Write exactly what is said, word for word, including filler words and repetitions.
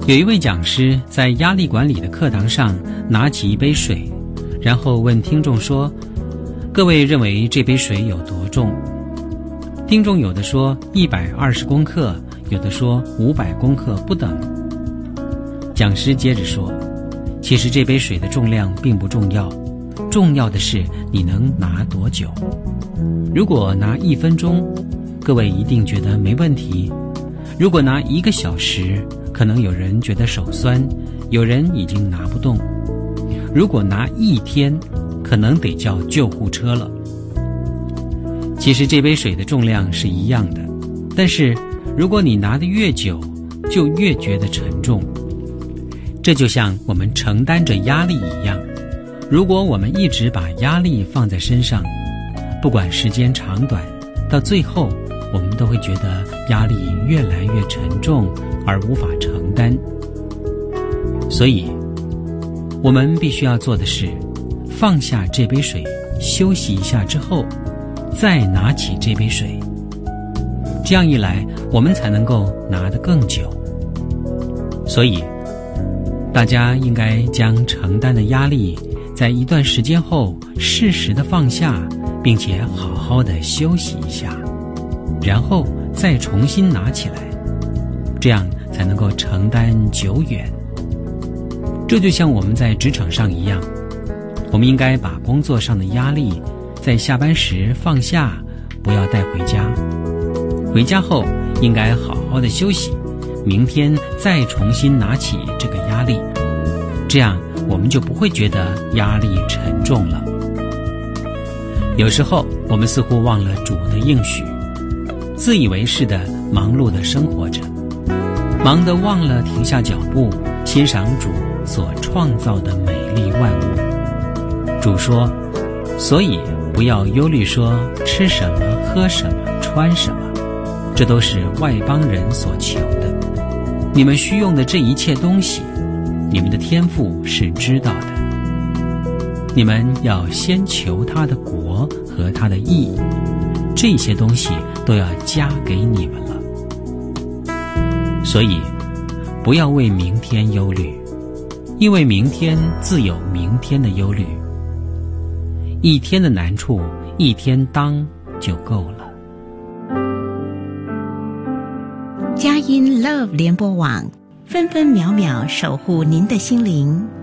有一位讲师在压力管理的课堂上拿起一杯水，然后问听众说，各位认为这杯水有多重？听众有的说一百二十公克，有的说五百公克不等。讲师接着说，其实这杯水的重量并不重要，重要的是你能拿多久。如果拿一分钟，各位一定觉得没问题；如果拿一个小时，可能有人觉得手酸，有人已经拿不动；如果拿一天，可能得叫救护车了。其实这杯水的重量是一样的，但是如果你拿得越久，就越觉得沉重。这就像我们承担着压力一样，如果我们一直把压力放在身上，不管时间长短，到最后我们都会觉得压力越来越沉重而无法承担。所以我们必须要做的是放下这杯水，休息一下之后再拿起这杯水，这样一来我们才能够拿得更久。所以大家应该将承担的压力在一段时间后适时的放下，并且好好的休息一下，然后再重新拿起来，这样才能够承担久远。这就像我们在职场上一样，我们应该把工作上的压力在下班时放下，不要带回家。回家后应该好好的休息，明天再重新拿起这个压力，这样我们就不会觉得压力沉重了。有时候我们似乎忘了主的应许，自以为是的忙碌的生活着，忙得忘了停下脚步，欣赏主所创造的美丽万物。主说，所以不要忧虑说吃什么喝什么穿什么，这都是外邦人所求的。你们需用的这一切东西，你们的天父是知道的。你们要先求他的国和他的义，这些东西都要加给你们了。所以不要为明天忧虑，因为明天自有明天的忧虑。一天的难处一天当就够了。 佳音 Love 联播网，分分秒秒守护您的心灵。